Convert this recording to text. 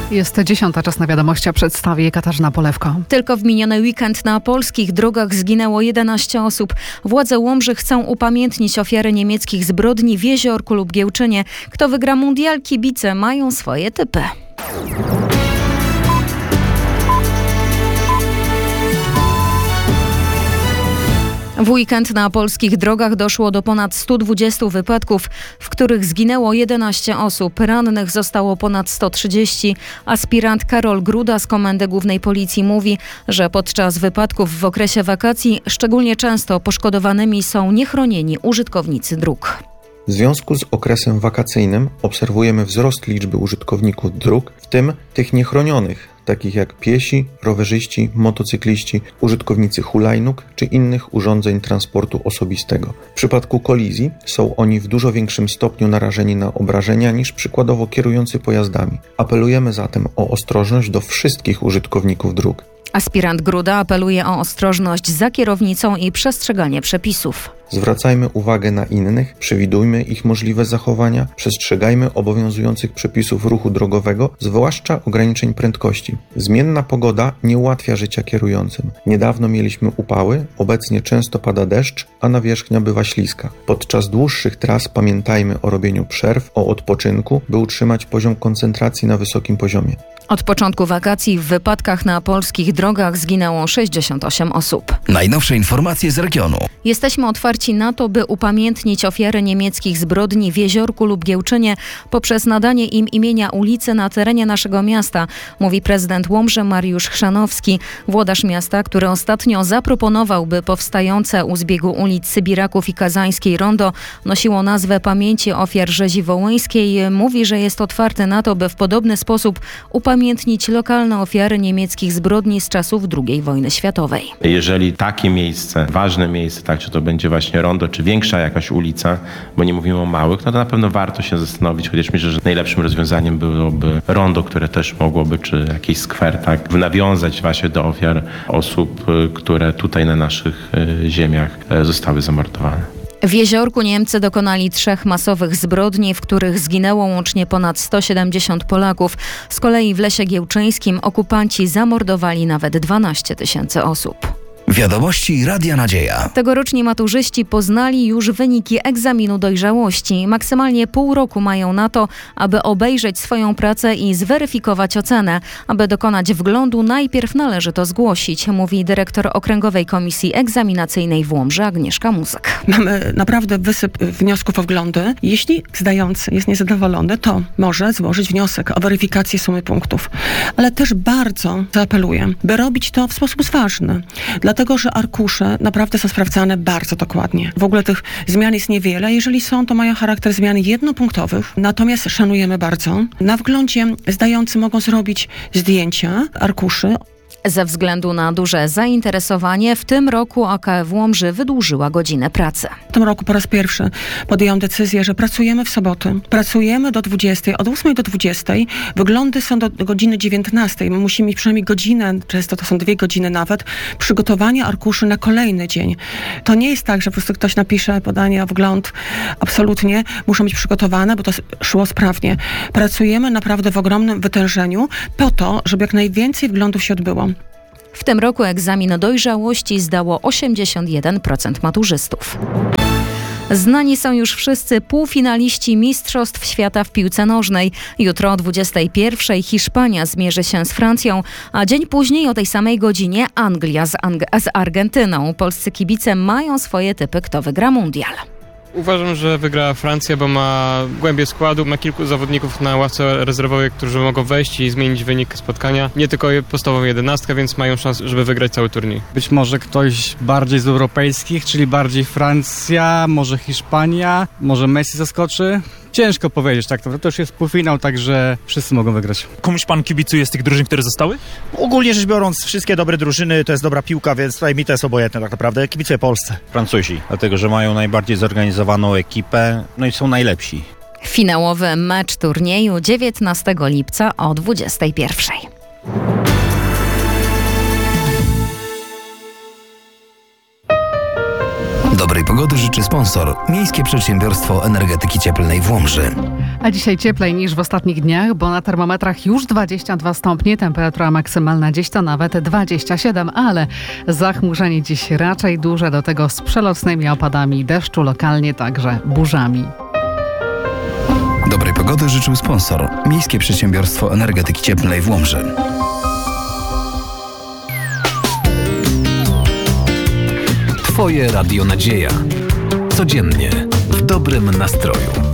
Jest 10, czas na wiadomości, a przedstawi Katarzyna Polewko. Tylko w miniony weekend na polskich drogach zginęło 11 osób. Władze Łomży chcą upamiętnić ofiary niemieckich zbrodni w Jeziorku lub Giełczynie. Kto wygra mundial, kibice mają swoje typy. W weekend na polskich drogach doszło do ponad 120 wypadków, w których zginęło 11 osób. Rannych zostało ponad 130. Aspirant Karol Gruda z Komendy Głównej Policji mówi, że podczas wypadków w okresie wakacji szczególnie często poszkodowanymi są niechronieni użytkownicy dróg. W związku z okresem wakacyjnym obserwujemy wzrost liczby użytkowników dróg, w tym tych niechronionych, takich jak piesi, rowerzyści, motocykliści, użytkownicy hulajnóg czy innych urządzeń transportu osobistego. W przypadku kolizji są oni w dużo większym stopniu narażeni na obrażenia niż przykładowo kierujący pojazdami. Apelujemy zatem o ostrożność do wszystkich użytkowników dróg. Aspirant Gruda apeluje o ostrożność za kierownicą i przestrzeganie przepisów. Zwracajmy uwagę na innych, przewidujmy ich możliwe zachowania, przestrzegajmy obowiązujących przepisów ruchu drogowego, zwłaszcza ograniczeń prędkości. Zmienna pogoda nie ułatwia życia kierującym. Niedawno mieliśmy upały, obecnie często pada deszcz, a nawierzchnia bywa śliska. Podczas dłuższych tras pamiętajmy o robieniu przerw, o odpoczynku, by utrzymać poziom koncentracji na wysokim poziomie. Od początku wakacji w wypadkach na polskich drogach zginęło 68 osób. Najnowsze informacje z regionu. Jesteśmy otwarci na to, by upamiętnić ofiary niemieckich zbrodni w Jeziorku lub Giełczynie poprzez nadanie im imienia ulicy na terenie naszego miasta, mówi prezydent Łomży Mariusz Chrzanowski, włodarz miasta, który ostatnio zaproponował, by powstające u zbiegu ulic Sybiraków i Kazańskiej rondo nosiło nazwę pamięci ofiar rzezi wołyńskiej. Mówi, że jest otwarty na to, by w podobny sposób upamiętnić lokalne ofiary niemieckich zbrodni z czasów II wojny światowej. Jeżeli takie miejsce, ważne miejsce, tak, czy to będzie właśnie rondo, czy większa jakaś ulica, bo nie mówimy o małych, no to na pewno warto się zastanowić, chociaż myślę, że najlepszym rozwiązaniem byłoby rondo, które też mogłoby, czy jakiś skwer, tak, nawiązać właśnie do ofiar osób, które tutaj na naszych ziemiach zostały zamordowane. W Jeziorku Niemcy dokonali 3 masowych zbrodni, w których zginęło łącznie ponad 170 Polaków. Z kolei w Lesie Giełczyńskim okupanci zamordowali nawet 12 000 osób. Wiadomości Radia Nadzieja. Tegoroczni maturzyści poznali już wyniki egzaminu dojrzałości. Maksymalnie pół roku mają na to, aby obejrzeć swoją pracę i zweryfikować ocenę. Aby dokonać wglądu, najpierw należy to zgłosić, mówi dyrektor Okręgowej Komisji Egzaminacyjnej w Łomży Agnieszka Muzyk. Mamy naprawdę wysyp wniosków o wglądy. Jeśli zdający jest niezadowolony, to może złożyć wniosek o weryfikację sumy punktów. Ale też bardzo zaapeluję, by robić to w sposób zważny. Dlatego, że arkusze naprawdę są sprawdzane bardzo dokładnie. W ogóle tych zmian jest niewiele. Jeżeli są, to mają charakter zmian jednopunktowych. Natomiast szanujemy bardzo. Na wglądzie zdający mogą zrobić zdjęcia arkuszy. Ze względu na duże zainteresowanie w tym roku AKF Łomży wydłużyła godzinę pracy. W tym roku po raz pierwszy podjęłam decyzję, że pracujemy w soboty. Pracujemy do 20, od 8 do 20. Wyglądy są do godziny 19. My musimy mieć przynajmniej godzinę, często to są 2 godziny nawet, przygotowania arkuszy na kolejny dzień. To nie jest tak, że po prostu ktoś napisze podanie o wgląd. Absolutnie muszą być przygotowane, bo to szło sprawnie. Pracujemy naprawdę w ogromnym wytężeniu po to, żeby jak najwięcej wglądów się odbyło. W tym roku egzamin dojrzałości zdało 81% maturzystów. Znani są już wszyscy półfinaliści Mistrzostw Świata w piłce nożnej. Jutro o 21:00 Hiszpania zmierzy się z Francją, a dzień później o tej samej godzinie Anglia z Argentyną. Polscy kibice mają swoje typy, kto wygra mundial. Uważam, że wygra Francja, bo ma głębię składu, ma kilku zawodników na ławce rezerwowej, którzy mogą wejść i zmienić wynik spotkania. Nie tylko podstawową 11, więc mają szansę, żeby wygrać cały turniej. Być może ktoś bardziej z europejskich, czyli bardziej Francja, może Hiszpania, może Messi zaskoczy. Ciężko powiedzieć, tak, to już jest półfinał, także wszyscy mogą wygrać. Komuś pan kibicuje z tych drużyn, które zostały? Ogólnie rzecz biorąc, wszystkie dobre drużyny, to jest dobra piłka, więc tutaj mi to jest obojętne tak naprawdę. Kibicuję Polsce. Francuzi, dlatego że mają najbardziej zorganizowaną ekipę, no i są najlepsi. Finałowy mecz turnieju 19 lipca o 21:00. Dobrej pogody życzy sponsor Miejskie Przedsiębiorstwo Energetyki Cieplnej w Łomży. A dzisiaj cieplej niż w ostatnich dniach, bo na termometrach już 22 stopnie, temperatura maksymalna dziś to nawet 27, ale zachmurzenie dziś raczej duże, do tego z przelotnymi opadami deszczu, lokalnie także burzami. Dobrej pogody życzył sponsor Miejskie Przedsiębiorstwo Energetyki Cieplnej w Łomży. Twoje Radio Nadzieja. Codziennie w dobrym nastroju.